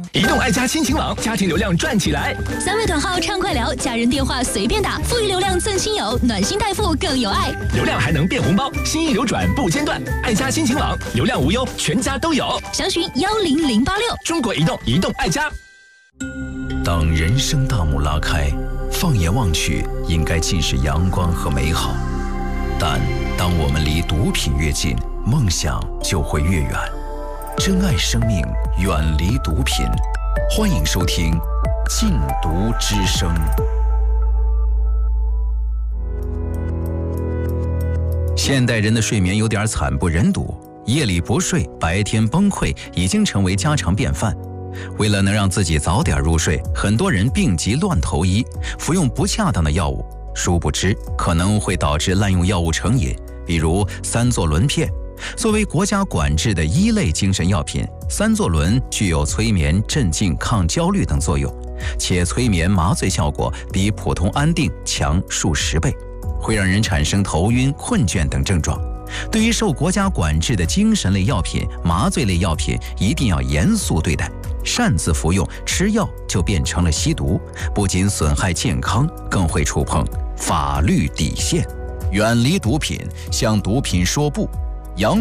移动爱家亲情网，家庭流量赚起来。 3位短号畅快聊，家人电话随便打，富裕流量赠亲友，暖心代付更有爱。 流量还能变红包，心意流转不间断。爱家亲情网，流量无忧，全家都有。 详询10086。 中国移动，移动爱家。 当人生大幕拉开，放眼望去，应该尽是阳光和美好。但当我们离毒品越近，梦想就会越远。珍爱生命，远离毒品。欢迎收听《禁毒之声》。现代人的睡眠有点惨不忍睹，夜里不睡，白天崩溃，已经成为家常便饭。为了能让自己早点入睡，很多人病急乱投医，服用不恰当的药物，殊不知可能会导致滥用药物成瘾，比如三唑仑片。作为国家管制的1类精神药品，三唑仑具有催眠、镇静、抗焦虑等作用，且催眠麻醉效果比普通安定强数10倍，会让人产生头晕、困倦等症状。对于受国家管制的精神类药品、麻醉类药品，一定要严肃对待。擅自服用、吃药就变成了吸毒，不仅损害健康，更会触碰法律底线。远离毒品，向毒品说不。